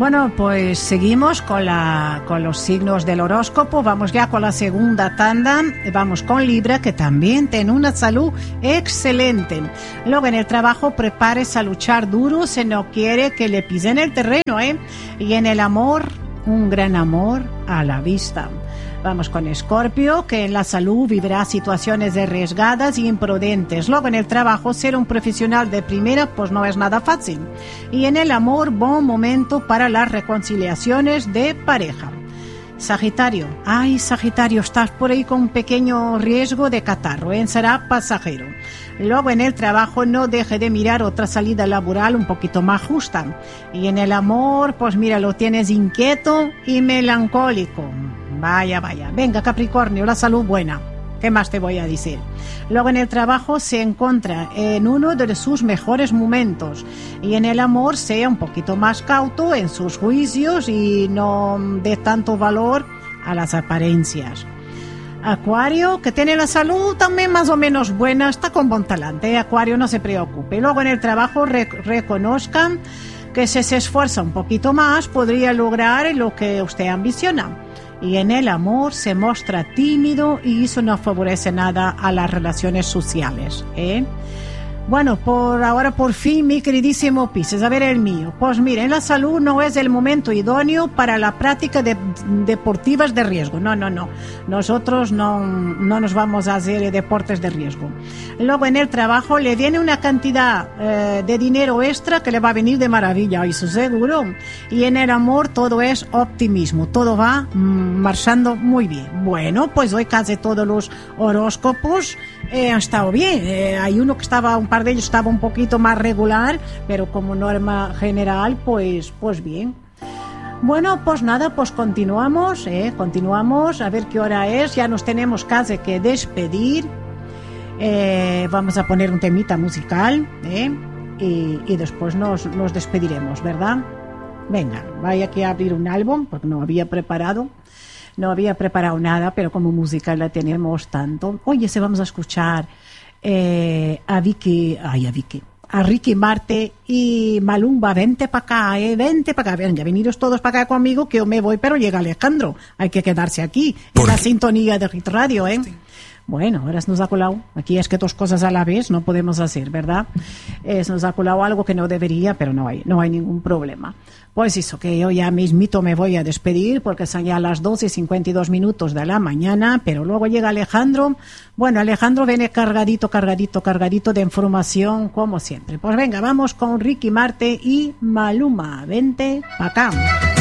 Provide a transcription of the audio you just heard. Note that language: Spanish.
Bueno, pues seguimos con los signos del horóscopo. Vamos ya con la segunda tanda. Vamos con Libra, que también tiene una salud excelente. Luego en el trabajo, prepárese a luchar duro si no quiere que le pisen el terreno, ¿eh? Y en el amor, un gran amor a la vista. Vamos con Escorpio, que en la salud vivirá situaciones arriesgadas y imprudentes. Luego en el trabajo, ser un profesional de primera pues no es nada fácil. Y en el amor, buen momento para las reconciliaciones de pareja. Sagitario, ay Sagitario, estás por ahí con un pequeño riesgo de catarro, será pasajero. Luego en el trabajo, no deje de mirar otra salida laboral un poquito más justa. Y en el amor, pues mira, lo tienes inquieto y melancólico. Vaya. Venga, Capricornio, la salud buena. ¿Qué más te voy a decir? Luego en el trabajo se encuentra en uno de sus mejores momentos. Y en el amor sea un poquito más cauto en sus juicios y no dé tanto valor a las apariencias. Acuario, que tiene la salud también más o menos buena, está con buen talante. Acuario, no se preocupe. Luego en el trabajo reconozcan que si se esfuerza un poquito más podría lograr lo que usted ambiciona. Y en el amor se muestra tímido y eso no favorece nada a las relaciones sociales, ¿eh? Bueno, por ahora por fin, mi queridísimo Piscis, a ver el mío. Pues mira, en la salud no es el momento idóneo para la práctica de deportivas de riesgo. No. Nosotros no nos vamos a hacer deportes de riesgo. Luego en el trabajo le viene una cantidad de dinero extra que le va a venir de maravilla, eso seguro. Y en el amor todo es optimismo, todo va marchando muy bien. Bueno, pues hoy casi todos los horóscopos han estado bien. Hay uno que un par de ellos estaba un poquito más regular, pero como norma general, pues bien. Bueno, pues nada, pues continuamos, a ver qué hora es, ya nos tenemos casi que despedir. Vamos a poner un temita musical, y después nos despediremos, ¿verdad? Venga, vaya aquí a abrir un álbum, porque no había preparado nada, pero como música la tenemos tanto. Oye, vamos a escuchar a Ricky Martin y Malumba, vente para acá, venga, veniros todos para acá conmigo que yo me voy, pero llega Alejandro, hay que quedarse aquí, en la sintonía de Hit Radio, Sí. Bueno, ahora se nos ha colado, aquí es que dos cosas a la vez no podemos hacer, ¿verdad? Se nos ha colado algo que no debería, pero no hay ningún problema. Pues eso, que yo ya mismito me voy a despedir porque son ya las 12:52 de la mañana, pero luego llega Alejandro. Bueno, Alejandro viene cargadito de información como siempre. Pues venga, vamos con Ricky Martin y Maluma, vente pa' acá.